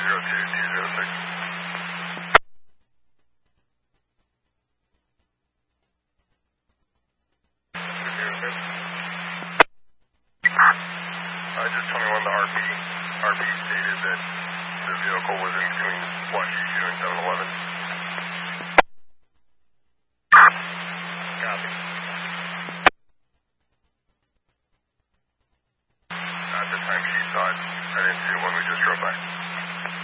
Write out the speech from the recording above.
Just 21 to RP. RP stated that the vehicle was in between Washington and 7-Eleven. Copy. At the time she saw it, I didn't see it when we just drove by.